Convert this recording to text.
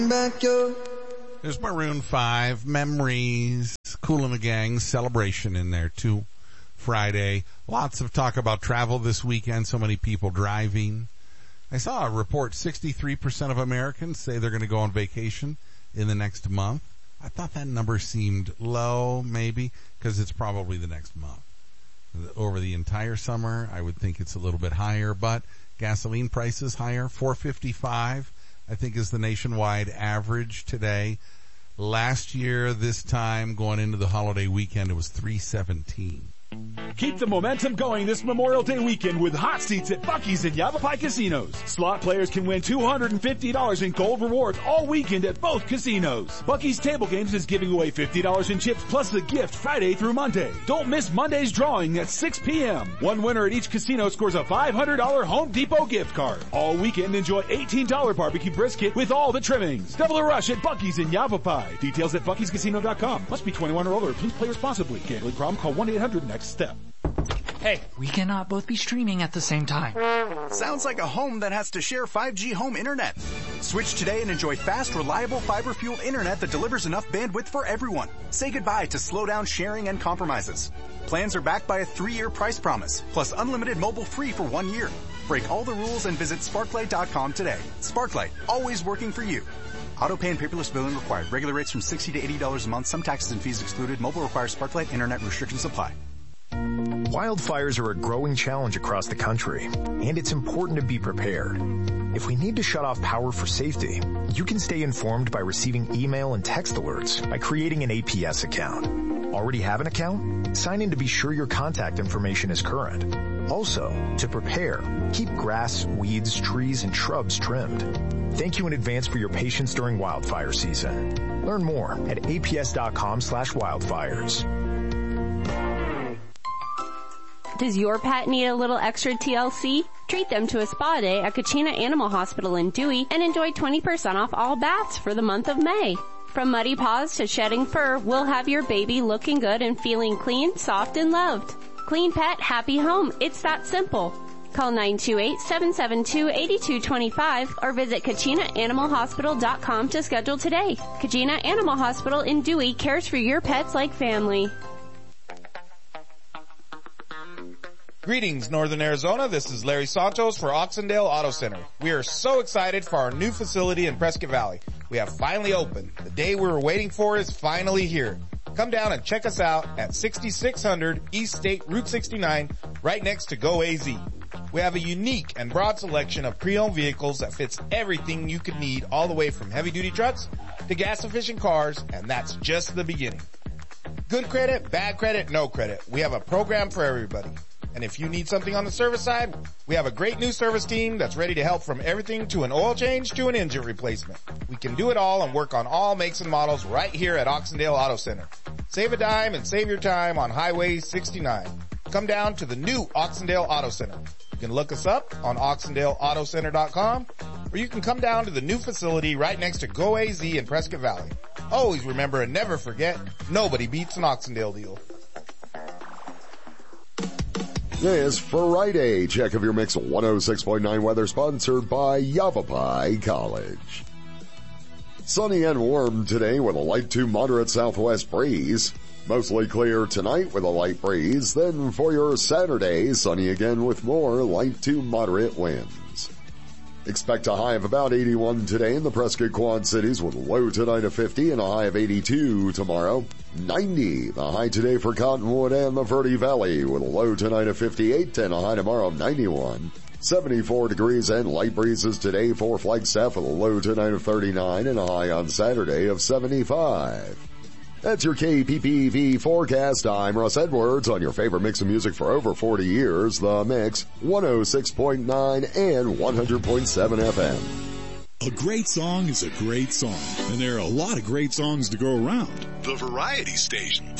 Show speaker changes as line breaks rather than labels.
There's Maroon 5, Memories, Kool and the Gang, Celebration in there too. Friday. Lots of talk about travel this weekend, so many people driving. I saw a report 63% of Americans say they're going to go on vacation in the next month. I thought that number seemed low, maybe, because it's probably the next month. Over the entire summer, I would think it's a little bit higher, but gasoline prices higher, $4.55, I think is the nationwide average today. Last year, this time, going into the holiday weekend, it was $3.17.
Keep the momentum going this Memorial Day weekend with hot seats at Buc-ee's and Yavapai casinos. Slot players can win $250 in gold rewards all weekend at both casinos. Buc-ee's Table Games is giving away $50 in chips plus a gift Friday through Monday. Don't miss Monday's drawing at 6 p.m. One winner at each casino scores a $500 Home Depot gift card. All weekend enjoy $18 barbecue brisket with all the trimmings. Double the rush at Buc-ee's in Yavapai. Details at Buc-ee'sCasino.com. Must be 21 or older. Please play responsibly. Gambling problem? Call 1-800-NEXT STEP.
Hey, we cannot both be streaming at the same time.
Sounds like a home that has to share 5G home internet. Switch today and enjoy fast, reliable fiber-fueled internet that delivers enough bandwidth for everyone. Say goodbye to slow down sharing and compromises. Plans are backed by a 3-year price promise, plus unlimited mobile free for 1 year. Break all the rules and visit Sparklight.com today. Sparklight, always working for you. Auto pay and paperless billing required. Regular rates from $60 to $80 a month. Some taxes and fees excluded. Mobile requires Sparklight. Internet restrictions apply.
Wildfires are a growing challenge across the country, and it's important to be prepared. If we need to shut off power for safety, you can stay informed by receiving email and text alerts by creating an APS account. Already have an account? Sign in to be sure your contact information is current. Also, to prepare, keep grass, weeds, trees, and shrubs trimmed. Thank you in advance for your patience during wildfire season. Learn more at aps.com/wildfires.
Does your pet need a little extra TLC? Treat them to a spa day at Kachina Animal Hospital in Dewey and enjoy 20% off all baths for the month of May. From muddy paws to shedding fur, we'll have your baby looking good and feeling clean, soft, and loved. Clean pet, happy home. It's that simple. Call 928-772-8225 or visit KachinaAnimalHospital.com to schedule today. Kachina Animal Hospital in Dewey cares for your pets like family.
Greetings, Northern Arizona. This is Larry Santos for Oxendale Auto Center. We are so excited for our new facility in Prescott Valley. We have finally opened. The day we were waiting for is finally here. Come down and check us out at 6600 East State Route 69, right next to Go AZ. We have a unique and broad selection of pre-owned vehicles that fits everything you could need, all the way from heavy-duty trucks to gas-efficient cars, and that's just the beginning. Good credit, bad credit, no credit. We have a program for everybody. And if you need something on the service side, we have a great new service team that's ready to help from everything to an oil change to an engine replacement. We can do it all and work on all makes and models right here at Oxendale Auto Center. Save a dime and save your time on Highway 69. Come down to the new Oxendale Auto Center. You can look us up on OxendaleAutoCenter.com, or you can come down to the new facility right next to Go AZ in Prescott Valley. Always remember and never forget, nobody beats an Oxendale deal.
This Friday check of your mix 106.9 weather sponsored by Yavapai College. Sunny and warm today with a light to moderate southwest breeze. Mostly clear tonight with a light breeze. Then for your Saturday, sunny again with more light to moderate winds. Expect a high of about 81 today in the Prescott Quad Cities with a low tonight of 50 and a high of 82 tomorrow. 90, the high today for Cottonwood and the Verde Valley with a low tonight of 58 and a high tomorrow of 91. 74 degrees and light breezes today for Flagstaff with a low tonight of 39 and a high on Saturday of 75. That's your KPPV forecast. I'm Russ Edwards on your favorite mix of music for over 40 years, The Mix, 106.9 and 100.7 FM.
A great song is a great song, and there are a lot of great songs to go around.
The Variety Station.